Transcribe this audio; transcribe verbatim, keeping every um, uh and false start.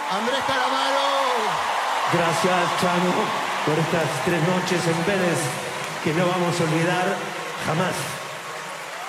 Andrés Calamaro. Gracias, Chano, por estas tres noches en Vélez que no vamos a olvidar jamás.